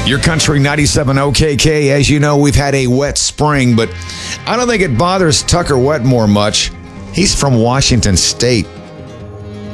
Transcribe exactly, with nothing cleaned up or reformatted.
Your Country ninety-seven O K K. As you know, we've had a wet spring, but I don't think it bothers Tucker Wetmore much. He's from Washington State.